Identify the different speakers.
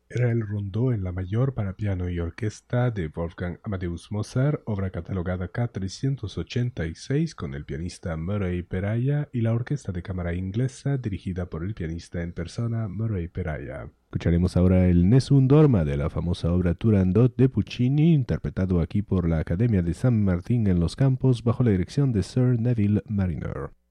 Speaker 1: Era el rondó en la mayor para piano y orquesta de Wolfgang Amadeus Mozart, obra catalogada K386 con el pianista Murray Peraya y la orquesta de cámara inglesa dirigida por el pianista en persona Murray Peraya. Escucharemos ahora el Nessun Dorma de la famosa obra Turandot de Puccini, interpretado aquí por la Academia de San Martín en los Campos bajo la dirección de Sir Neville Marriner.